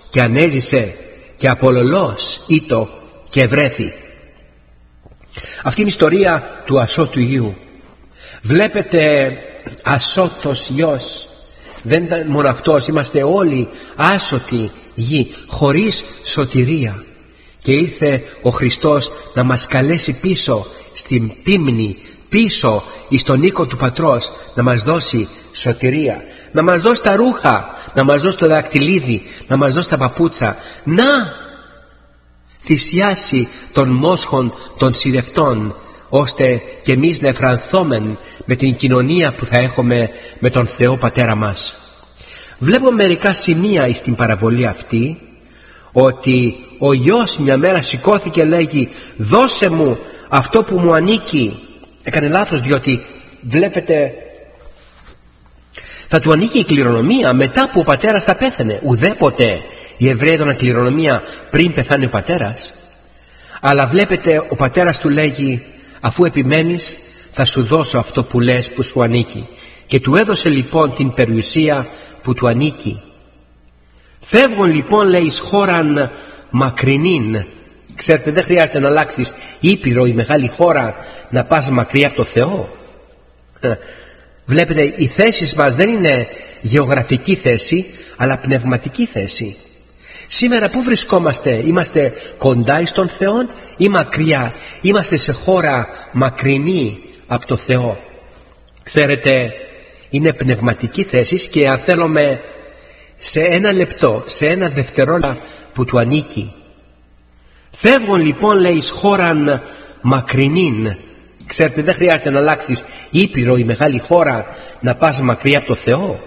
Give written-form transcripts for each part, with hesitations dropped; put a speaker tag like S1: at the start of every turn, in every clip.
S1: και ανέζησε και απολωλός ήτο και βρέθη. Αυτή είναι η ιστορία του ασώτου Υιού. Βλέπετε, ασώτος Υιός. Δεν ήταν μόνο αυτός, είμαστε όλοι άσωτοι γη, χωρίς σωτηρία. Και ήρθε ο Χριστός να μας καλέσει πίσω στην πίμνη, πίσω εις τον οίκο του Πατρός, να μας δώσει σωτηρία, να μας δώσει τα ρούχα, να μας δώσει το δακτυλίδι, να μας δώσει τα παπούτσα, να θυσιάσει των μόσχων των σιδευτών, ώστε και εμείς να εφρανθόμεν με την κοινωνία που θα έχουμε με τον Θεό Πατέρα μας. Βλέπω μερικά σημεία στην παραβολή αυτή, ότι ο Υιός μια μέρα σηκώθηκε, λέγει, δώσε μου αυτό που μου ανήκει. Έκανε λάθος, διότι βλέπετε, θα του ανήκει η κληρονομία μετά που ο πατέρας θα πέθανε. Ουδέποτε οι Εβραίοι έδωναν κληρονομία πριν πεθάνει ο πατέρας. Αλλά βλέπετε, ο πατέρας του λέγει, αφού επιμένεις θα σου δώσω αυτό που λες που σου ανήκει. Και του έδωσε λοιπόν την περιουσία που του ανήκει. Φεύγουν λοιπόν, λέει, εις χώραν μακρινήν. Ξέρετε, δεν χρειάζεται να αλλάξεις Ήπειρο ή μεγάλη χώρα να πας μακριά από το Θεό. Βλέπετε, οι θέσεις μας δεν είναι γεωγραφική θέση, αλλά πνευματική θέση. Σήμερα πού βρισκόμαστε? Είμαστε κοντά εις τον Θεό ή μακριά? Είμαστε σε χώρα μακρινή από το Θεό. Ξέρετε, είναι πνευματική θέση, και αν θέλουμε σε ένα λεπτό, σε ένα δευτερόλεπτο που του ανήκει. Φεύγουν λοιπόν, λέει, εις χώραν μακρινήν. Ξέρετε, δεν χρειάζεται να αλλάξεις Ήπειρο ή μεγάλη χώρα να πας μακριά από το Θεό.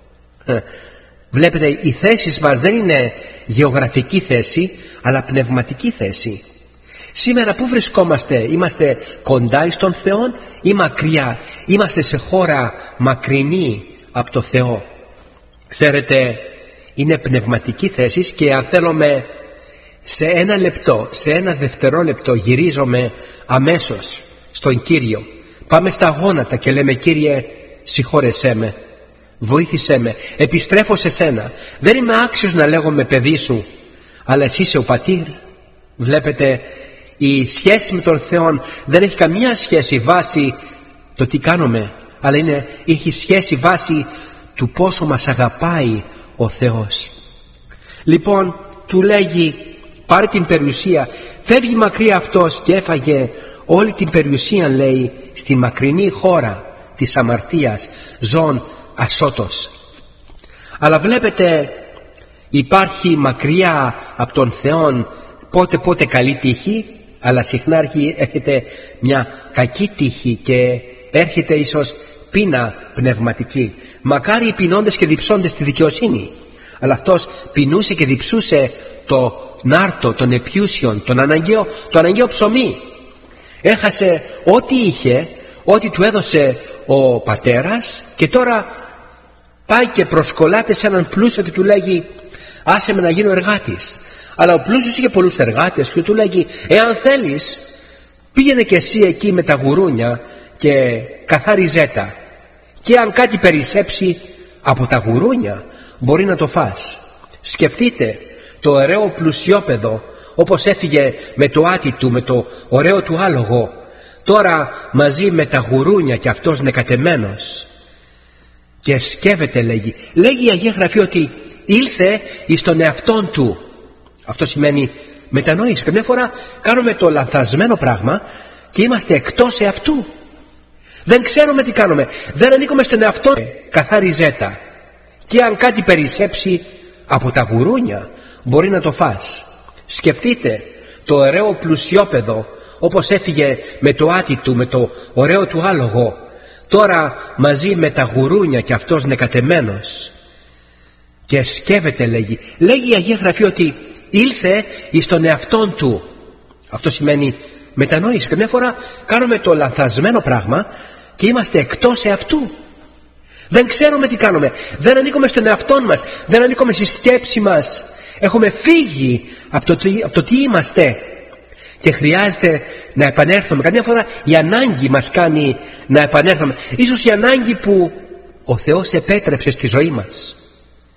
S1: Βλέπετε, οι θέσεις μας δεν είναι γεωγραφική θέση, αλλά πνευματική θέση. Σήμερα πού βρισκόμαστε? Είμαστε κοντά εις τον Θεό ή μακριά? Είμαστε σε χώρα μακρινή από το Θεό. Ξέρετε, είναι πνευματική θέση, και αν θέλουμε σε ένα λεπτό, σε ένα δευτερόλεπτο γυρίζομαι αμέσως στον Κύριο. Πάμε στα γόνατα και λέμε, Κύριε, συγχώρεσέ με, βοήθησέ με, επιστρέφω σε σένα. Δεν είμαι άξιος να λέγομαι παιδί σου, αλλά εσύ είσαι ο πατήρ. Βλέπετε, η σχέση με τον Θεό δεν έχει καμία σχέση βάσει το τι κάνουμε, αλλά έχει σχέση βάσει του πόσο μας αγαπάει ο Θεός. Λοιπόν, του λέγει, πάρε την περιουσία. Φεύγει μακριά αυτός και έφαγε όλη την περιουσία, λέει, στη μακρινή χώρα της αμαρτίας, ζών ασώτος. Αλλά βλέπετε, υπάρχει μακριά από τον Θεό πότε καλή τύχη, αλλά συχνά έρχεται μια κακή τύχη και έρχεται ίσως πείνα πνευματική. Μακάρι οι πεινώντες και διψώντες στη δικαιοσύνη. Αλλά αυτός πεινούσε και διψούσε το νάρτο, τον επιούσιον, το αναγκαίο ψωμί. Έχασε ό,τι είχε, ό,τι του έδωσε ο πατέρας, και τώρα πάει και προσκολάται σε έναν πλούσιο και του λέγει, άσε με να γίνω εργάτης. Αλλά ο πλούσιος είχε πολλούς εργάτες και του λέγει, εάν θέλεις πήγαινε και εσύ εκεί με τα γουρούνια και καθάριζέ τα, και αν κάτι περισσέψει από τα γουρούνια μπορεί να το φας. Σκεφτείτε το ωραίο πλουσιόπεδο, όπως έφυγε με το άτι του, με το ωραίο του άλογο, τώρα μαζί με τα γουρούνια, και αυτός είναι κατεμένος. Και σκέφτεται, λέγει η Αγία Γραφή, ότι ήλθε εις τον εαυτόν του. Αυτό σημαίνει μετανόηση. Καμιά φορά κάνουμε το λανθασμένο πράγμα και είμαστε εκτός εαυτού. Δεν ξέρουμε τι κάνουμε, δεν ανήκουμε στον εαυτό. Καθάριζέ τα, και αν κάτι περισσέψει από τα γουρούνια μπορεί να το φας. Σκεφτείτε το ωραίο πλουσιόπεδο, όπως έφυγε με το άτι του, με το ωραίο του άλογο, τώρα μαζί με τα γουρούνια, και αυτός είναι κατεμένος. Και σκέφτεται, λέγει η Αγία Γραφή, ότι ήλθε εις τον εαυτόν του. Αυτό σημαίνει μετανόηση. Καμιά φορά κάνουμε το λανθασμένο πράγμα και είμαστε εκτός εαυτού. Δεν ξέρουμε τι κάνουμε, δεν ανήκουμε στον εαυτό μας, δεν ανήκουμε στη σκέψη μας. Έχουμε φύγει από το τι είμαστε και χρειάζεται να επανέλθουμε. Καμιά φορά η ανάγκη μας κάνει να επανέλθουμε, ίσως η ανάγκη που ο Θεός επέτρεψε στη ζωή μας.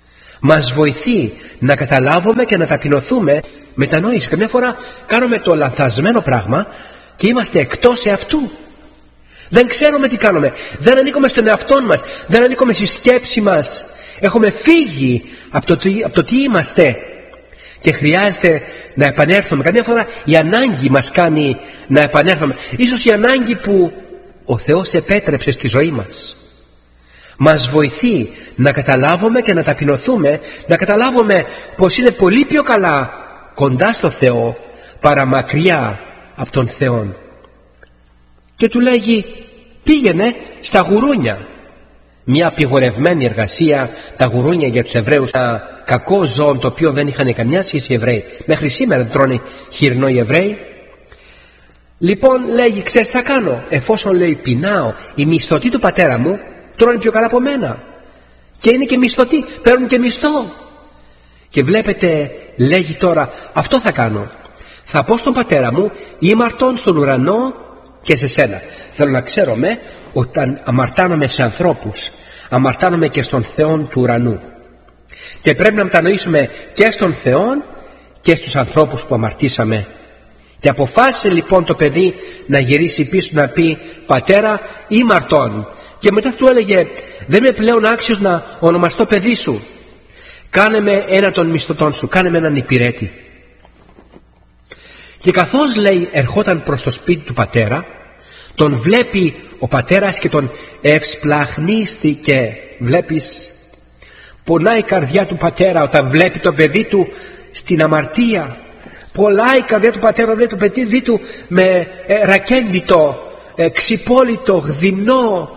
S1: Μας βοηθεί να καταλάβουμε και να ταπεινωθούμε. Μετανόηση. Καμιά φορά κάνουμε το λανθασμένο πράγμα και είμαστε εκτός εαυτού. Δεν ξέρουμε τι κάνουμε. Δεν ανήκουμε στον εαυτό μας. Δεν ανήκουμε στη σκέψη μας. Έχουμε φύγει από το τι είμαστε. Και χρειάζεται να επανέλθουμε. Καμιά φορά η ανάγκη μας κάνει να επανέλθουμε. Ίσως η ανάγκη που ο Θεός επέτρεψε στη ζωή μας. Μας βοηθεί να καταλάβουμε και να ταπεινωθούμε. Να καταλάβουμε πως είναι πολύ πιο καλά κοντά στο Θεό παρά μακριά από τον Θεό. Και του λέγει, πήγαινε στα γουρούνια. Μια απειγορευμένη εργασία, τα γουρούνια για τους Εβραίους, ένα κακό ζώο το οποίο δεν είχαν καμιά σχέση οι Εβραίοι. Μέχρι σήμερα δεν τρώνε χοιρινό οι Εβραίοι. Λοιπόν λέγει, ξέρεις τι θα κάνω? Εφόσον λέει πεινάω, οι μισθωτοί του πατέρα μου τρώνε πιο καλά από μένα. Και είναι και μισθωτοί, παίρνουν και μισθό. Και βλέπετε, λέγει τώρα, αυτό θα κάνω. Θα πω στον πατέρα μου, ήμαρτον στον ουρανό και σε σένα. Θέλω να ξέρουμε όταν αμαρτάνομαι σε ανθρώπους, αμαρτάνομαι και στον Θεό του ουρανού. Και πρέπει να μετανοήσουμε και στον Θεό και στους ανθρώπους που αμαρτήσαμε. Και αποφάσισε λοιπόν το παιδί να γυρίσει πίσω, να πει, πατέρα, ήμαρτον. Και μετά του έλεγε, δεν είμαι πλέον άξιος να ονομαστώ παιδί σου. Κάνε με ένα των μισθωτών σου, κάνε με έναν υπηρέτη. Και καθώς λέει ερχόταν προς το σπίτι του πατέρα, τον βλέπει ο πατέρας και τον ευσπλαχνίστηκε. Βλέπεις, πονάει η καρδιά του πατέρα όταν βλέπει το παιδί του στην αμαρτία. Πονάει η καρδιά του πατέρα όταν βλέπει το παιδί του με ρακέντητο, ξυπόλυτο, γδυμνό,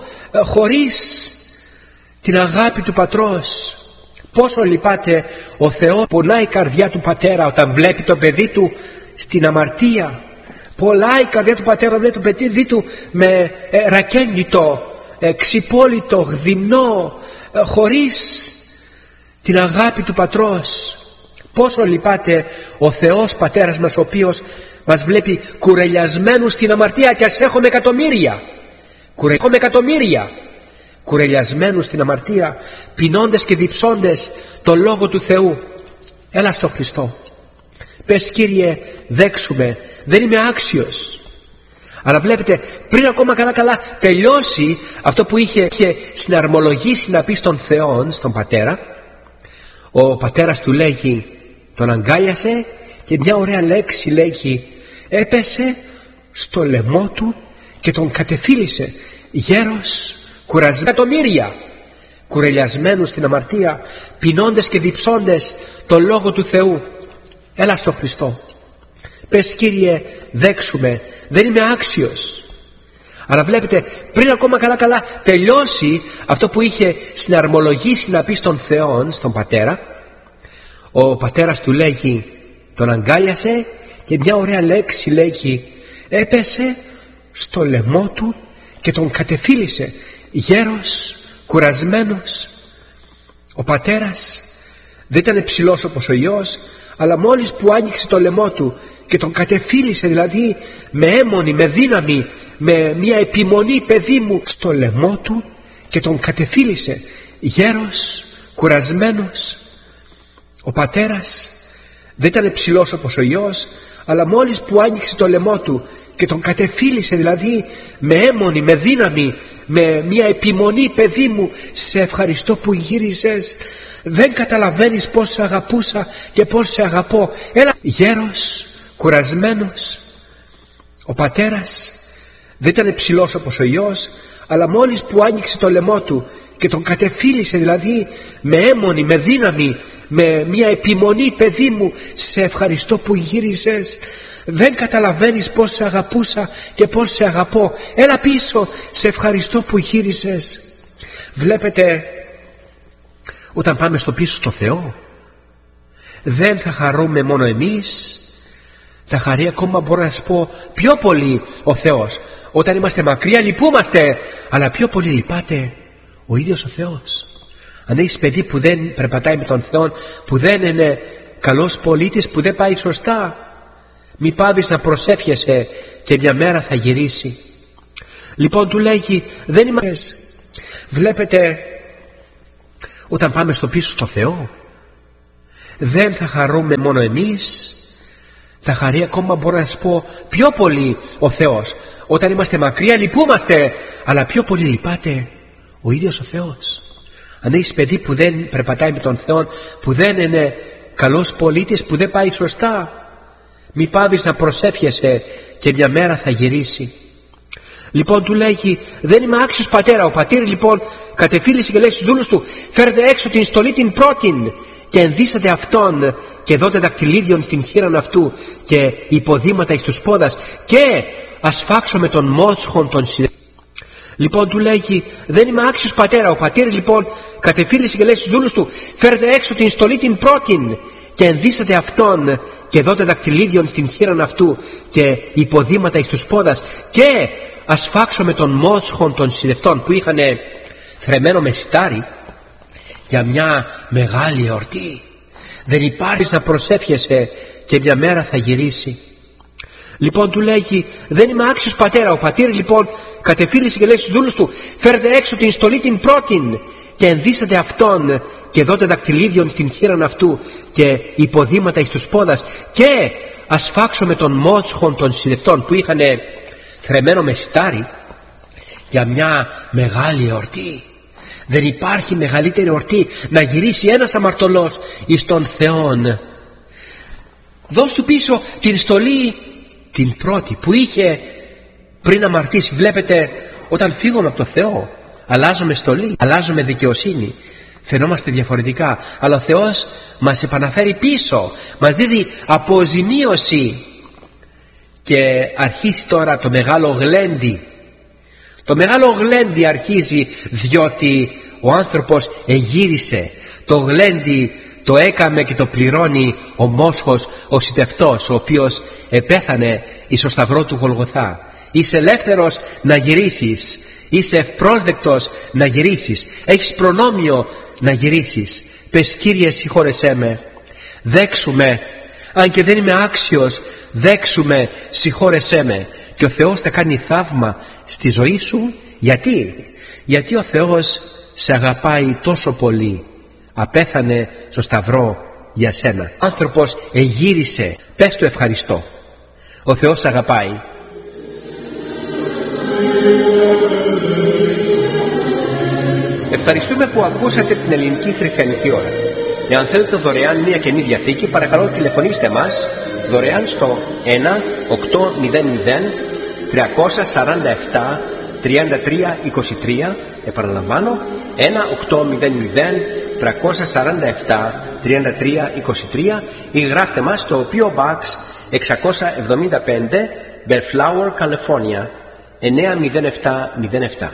S1: χωρίς την αγάπη του πατρός. Πόσο λυπάται ο Θεός. Πονάει η καρδιά του πατέρα όταν βλέπει το παιδί του στην αμαρτία. Πονάει η καρδιά του πατέρα όταν βλέπει το παιδί του με ρακέντητο, ξυπόλυτο, γδυμνό, χωρίς την αγάπη του πατρός. Πόσο λυπάται ο Θεός πατέρας μας, ο οποίος μας βλέπει κουρελιασμένους στην αμαρτία, και ας έχουμε εκατομμύρια. Έχουμε εκατομμύρια κουρελιασμένους στην αμαρτία, πεινώντες και διψώντες το Λόγο του Θεού. Έλα στο Χριστό. Πες, Κύριε, δέξουμε, δεν είμαι άξιος. Αλλά βλέπετε, πριν ακόμα καλά τελειώσει αυτό που είχε συναρμολογήσει να πει στον Θεό, στον πατέρα, ο πατέρας του λέγει, τον αγκάλιασε και μια ωραία λέξη λέγει, έπεσε στο λαιμό του και τον κατεφύλισε. Γέρος, κουρασμένοι εκατομμύρια, κουρελιασμένους στην αμαρτία, πεινώντες και διψώντες το Λόγο του Θεού. Έλα στο Χριστό. Πες, Κύριε, δέξουμε, δεν είμαι άξιος. Αλλά βλέπετε, πριν ακόμα καλά τελειώσει αυτό που είχε συναρμολογήσει να πει στον Θεό, στον πατέρα, ο πατέρας του λέγει, τον αγκάλιασε και μια ωραία λέξη λέγει, έπεσε στο λαιμό του και τον κατεφύλισε. Γέρος, κουρασμένος. Ο πατέρας δεν ήταν ψηλός όπως ο Υιός, αλλά μόλις που άνοιξε το λαιμό του και τον κατεφύλισε, δηλαδή με αίμονη, με δύναμη, με μια επιμονή, παιδί μου, στο λαιμό του και τον κατεφύλισε. Γέρος, κουρασμένος. Ο πατέρας δεν ήταν ψηλός όπως ο Υιός, αλλά μόλις που άνοιξε το λαιμό του και τον κατεφύλισε, δηλαδή με αίμονη, με δύναμη, με μια επιμονή, παιδί μου, σε ευχαριστώ που γύρισες. Δεν καταλαβαίνεις πώς σε αγαπούσα και πώς σε αγαπώ. Έλα. Γέρος, κουρασμένος. Ο πατέρας δεν ήταν ψηλός όπως ο Υιός, αλλά μόλις που άνοιξε το λαιμό του και τον κατεφύλισε, δηλαδή με αίμονη, με δύναμη, με μια επιμονή, παιδί μου, σε ευχαριστώ που γύρισες. Δεν καταλαβαίνεις πώς σε αγαπούσα και πώς σε αγαπώ. Έλα πίσω, σε ευχαριστώ που γύρισες. Βλέπετε, όταν πάμε στο πίσω στο Θεό, δεν θα χαρούμε μόνο εμείς, θα χαρεί ακόμα, μπορώ να σας πω, πιο πολύ ο Θεός. Όταν είμαστε μακριά λυπούμαστε, αλλά πιο πολύ λυπάται ο ίδιος ο Θεός. Αν έχεις παιδί που δεν περπατάει με τον Θεό, που δεν είναι καλός πολίτης, που δεν πάει σωστά, μη πάβεις να προσεύχεσαι και μια μέρα θα γυρίσει. Λοιπόν, του λέγει, δεν είμαστε. Βλέπετε, όταν πάμε στο πίσω στο Θεό, δεν θα χαρούμε μόνο εμείς, θα χαρεί ακόμα, μπορώ να σας πω, πιο πολύ ο Θεός. Όταν είμαστε μακριά λυπούμαστε, αλλά πιο πολύ λυπάται ο ίδιος ο Θεός. Αν έχεις παιδί που δεν περπατάει με τον Θεό, που δεν είναι καλός πολίτης, που δεν πάει σωστά, μη πάβεις να προσεύχεσαι και μια μέρα θα γυρίσει. Λοιπόν του λέγει, δεν είμαι άξιος πατέρα. Ο πατήρ λοιπόν κατεφίλησε και λέει στους δούλους του, φέρετε έξω την στολή την πρώτην και ενδύσατε αυτόν και δώτε δακτυλίδιον στην χείραν αυτού και υποδήματα εις τους πόδας και ασφάξω με τον μότσχον των συνεχών. Λοιπόν του λέγει, δεν είμαι άξιος πατέρα. Ο πατήρ λοιπόν κατεφίλησε και λέει στους δούλους του, φέρετε έξω την στολή την πρώτην και ενδύσατε αυτόν και δώτε δακτυλίδιον στην χείραν αυτού και υποδήματα εις τους πόδας και ασφάξω με τον μότσχον των συνδευτών που είχαν θρεμμένο με σιτάρι για μια μεγάλη εορτή. Δεν υπάρχει να προσεύχεσαι και μια μέρα θα γυρίσει. Λοιπόν του λέγει, δεν είμαι άξιος πατέρα. Ο πατήρ λοιπόν κατεφίλησε και λέει στους δούλους του, φέρετε έξω την στολή την πρώτην και ενδύσατε αυτόν και δώτε δακτυλίδιον στην χείραν αυτού και υποδήματα εις τους πόδας και ασφάξω με τον μότσχον των συνδευτών που είχαν θρεμμένο με σιτάρι για μια μεγάλη εορτή. Δεν υπάρχει μεγαλύτερη εορτή να γυρίσει ένας αμαρτωλός εις τον Θεόν. Δώσ' του πίσω την στολή την πρώτη που είχε πριν αμαρτήσει. Βλέπετε, όταν φύγουμε από το Θεό αλλάζουμε στολή, αλλάζουμε δικαιοσύνη, φαινόμαστε διαφορετικά, αλλά ο Θεός μας επαναφέρει πίσω, μας δίδει αποζημίωση και αρχίζει τώρα το μεγάλο γλέντι. Το μεγάλο γλέντι αρχίζει, διότι ο άνθρωπος εγύρισε. Το γλέντι το έκαμε και το πληρώνει ο μόσχος, ο σιτευτός, ο οποίος επέθανε εις ο σταυρό του Γολγοθά. Είσαι ελεύθερος να γυρίσεις, είσαι ευπρόσδεκτος να γυρίσεις, έχεις προνόμιο να γυρίσεις. Πες, Κύριε, συγχώρεσέ με, δέξου-με, αν και δεν είμαι άξιος, δέξου-με, συγχώρεσέ με. Και ο Θεός θα κάνει θαύμα στη ζωή σου. Γιατί ο Θεός σε αγαπάει τόσο πολύ, απέθανε στο σταυρό για σένα. Ο άνθρωπος εγύρισε, πες του ευχαριστώ. Ο Θεός αγαπάει. Ευχαριστούμε που ακούσατε την Ελληνική Χριστιανική Ώρα. Εάν θέλετε δωρεάν μια Καινή Διαθήκη, παρακαλώ τηλεφωνήστε μας δωρεάν στο 1-800-347-33-23. Επαναλαμβάνω, 1-800-347-33-23 ή γράφτε μας στο PO Box 675 Bellflower, Καλιφόρνια 90707.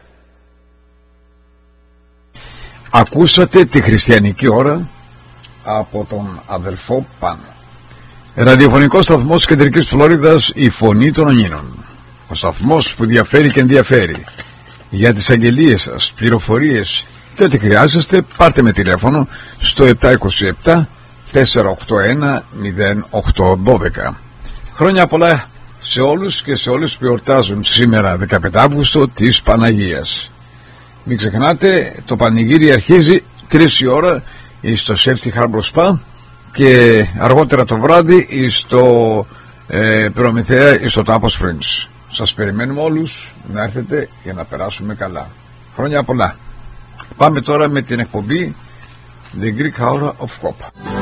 S2: Ακούσατε τη Χριστιανική Ώρα από τον αδελφό Πάνο. Ραδιοφωνικός σταθμός Κεντρικής Φλόριδας, η Φωνή των Ονίνων. Ο σταθμός που διαφέρει και ενδιαφέρει. Για τις αγγελίες σας, πληροφορίες και ό,τι χρειάζεστε, πάρτε με τηλέφωνο στο 727-481-0812. Χρόνια πολλά σε όλους και σε όλες που εορτάζουν σήμερα 15 Αύγουστο της Παναγίας. Μην ξεχνάτε, το πανηγύρι αρχίζει 3 η ώρα στο Safety Harbor Spa και αργότερα το βράδυ στο Προμηθέα στο Tapo Springs. Σας περιμένουμε όλους να έρθετε για να περάσουμε καλά. Χρόνια πολλά. Πάμε τώρα με την εκπομπή The Greek Hour of Hope.